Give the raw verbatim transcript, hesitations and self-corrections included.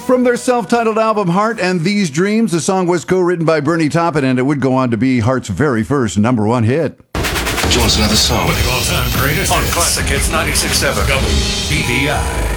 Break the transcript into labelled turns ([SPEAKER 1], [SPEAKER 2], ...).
[SPEAKER 1] From their self-titled album, Heart and These Dreams, the song was co-written by Bernie Taupin, and it would go on to be Heart's very first number one hit.
[SPEAKER 2] Jones, another song.
[SPEAKER 3] With the all-time greatest on Classic Hits ninety-six point seven W B V I.